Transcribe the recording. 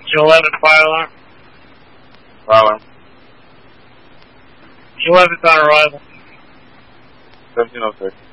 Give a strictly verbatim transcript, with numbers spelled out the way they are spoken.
eleven fire alarm. Fire alarm. eleventh on arrival. seventeen oh six.